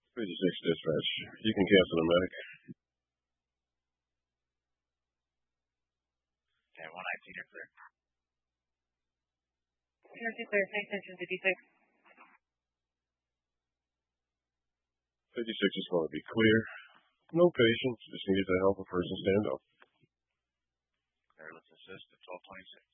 56 dispatch. You can cancel the medic. Okay, 119, you're clear. You're clear. Pay attention, 56. 56 is going to be clear. No patients. Just needed to help a person stand up. Clear, let's assist at 1226.